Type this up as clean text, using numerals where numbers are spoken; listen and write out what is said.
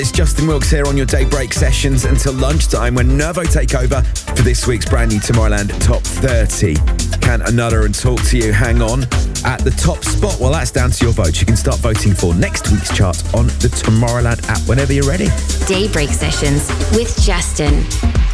It's Justin Wilkes here on your daybreak sessions until lunchtime when Nervo take over for this week's brand new Tomorrowland Top 30. Can Another and Talk to You hang on at the top spot? Well, that's down to your vote. You can start voting for next week's chart on the Tomorrowland app whenever you're ready. Daybreak sessions with Justin.